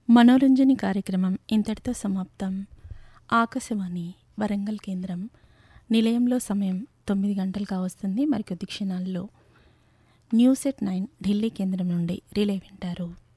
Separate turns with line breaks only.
మనోరంజని కార్యక్రమం ఇంతటితో సమాప్తం. ఆకాశవాణి వరంగల్ కేంద్రం నిలయంలో సమయం 9 గంటలు కావస్తుంది. మరికొద్ది క్షణాల్లో న్యూస్ ఎట్ 9 ఢిల్లీ కేంద్రం నుండి రిలే వింటారు.